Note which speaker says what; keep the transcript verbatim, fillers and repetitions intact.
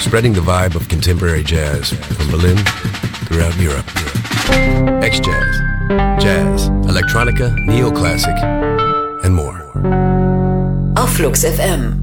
Speaker 1: spreading the vibe of contemporary jazz from Berlin throughout Europe. X-Jazz, Jazz, Electronica, Neoclassic and more.
Speaker 2: Auf Flux F M.